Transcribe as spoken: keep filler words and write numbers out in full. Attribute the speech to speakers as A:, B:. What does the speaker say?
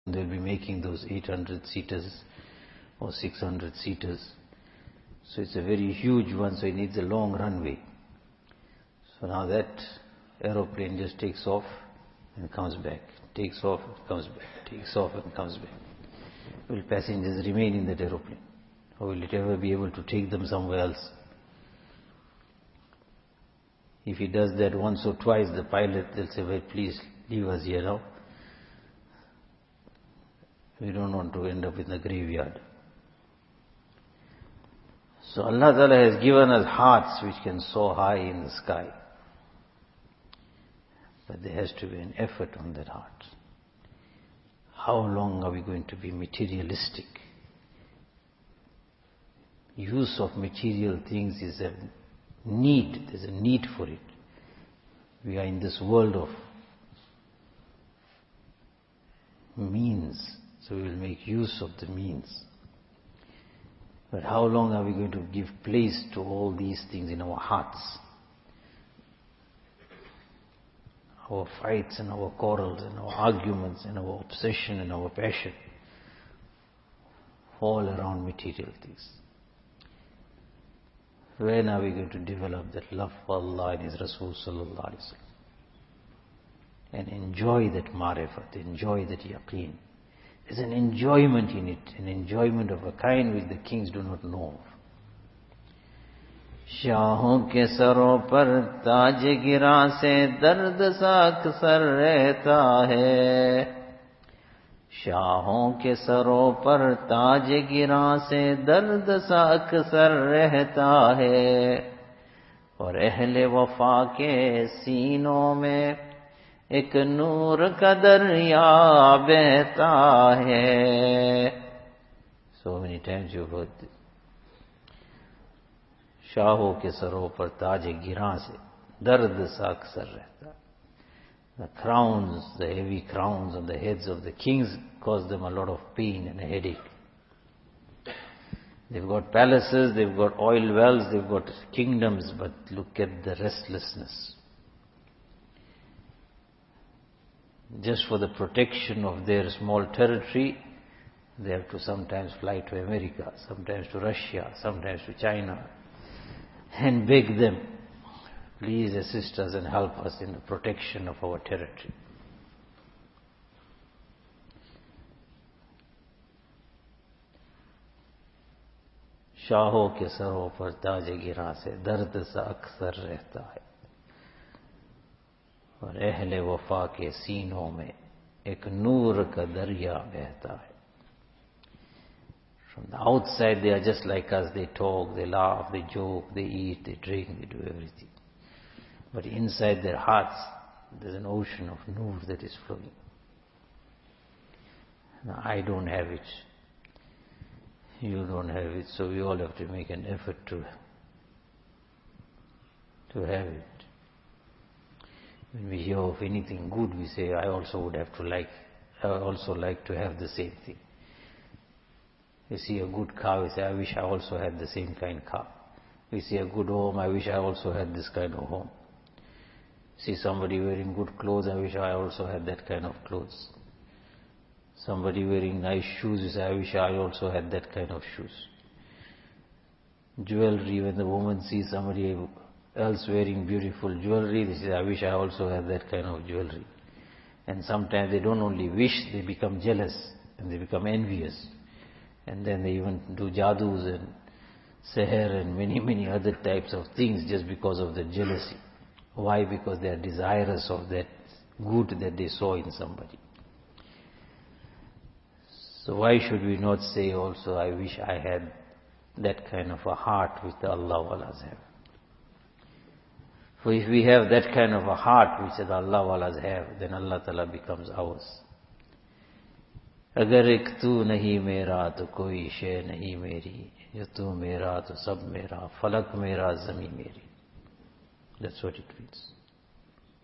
A: They'll be making those eight hundred seaters or six hundred seaters. So it's a very huge one, so it needs a long runway. So now that aeroplane just takes off and comes back, takes off and comes back, takes off and comes back. Will passengers remain in that aeroplane? Or will it ever be able to take them somewhere else? If he does that once or twice, the pilot, they'll say, well, please leave us here now. We don't want to end up in the graveyard. So Allah Ta'ala has given us hearts which can soar high in the sky. But there has to be an effort on that heart. How long are we going to be materialistic? Use of material things is a need. There's a need for it. We are in this world of means. So we will make use of the means. But how long are we going to give place to all these things in our hearts? Our fights and our quarrels and our arguments and our obsession and our passion. All around material things. When are we going to develop that love for Allah and His Rasul Sallallahu Alaihi Wasallam? And enjoy that marifat, enjoy that yaqeen. There's an enjoyment in it, an enjoyment of a kind which the kings do not know of. शाहों के सरों पर ताज गिरा से दर्द सा अक्सर रहता है. शाहों के सरों पर ताज गिरा से दर्द सा अक्सर रहता है. और अहले वफा के सीनों में एक नूर का दरिया बहता है. So many times you've heard this. शाहों के सरों पर ताज गिरा से दर्द सा अक्सर रहता है. The crowns, the heavy crowns on the heads of the kings cause them a lot of pain and a headache. They've got palaces, they've got oil wells, they've got kingdoms, but look at the restlessness. Just for the protection of their small territory, they have to sometimes fly to America, sometimes to Russia, sometimes to China, and beg them, please assist us and help us in the protection of our territory. शाहों के सरों पर ताज गिरा से दर्द सा अक्सर रहता है. और अहले वफा के सीनों में एक नूर का दरिया बहता है. From the outside they are just like us. They talk, they laugh, they joke, they eat, they drink, they do everything. But inside their hearts there's an ocean of noor that is flowing. Now, I don't have it. You don't have it. So we all have to make an effort to, to have it. When we hear of anything good, we say, I also would have to like, I would also like to have the same thing. We see a good car, we say, I wish I also had the same kind of car. We see a good home, I wish I also had this kind of home. See somebody wearing good clothes, I wish I also had that kind of clothes. Somebody wearing nice shoes, we say, I wish I also had that kind of shoes. Jewelry, when the woman sees somebody else wearing beautiful jewelry, they say, I wish I also had that kind of jewelry. And sometimes they don't only wish, they become jealous and they become envious. And then they even do jadus and seher and many, many other types of things just because of the jealousy. Why? Because they are desirous of that good that they saw in somebody. So why should we not say also, I wish I had that kind of a heart which the Allah Walas have? For if we have that kind of a heart which the Allah Walas have, then Allah Ta'ala becomes ours. अगर एक तू नहीं मेरा तो कोई शे नहीं मेरी, जो तू मेरा तो सब मेरा, फलक मेरा ज़मीं मेरी. That's what it means.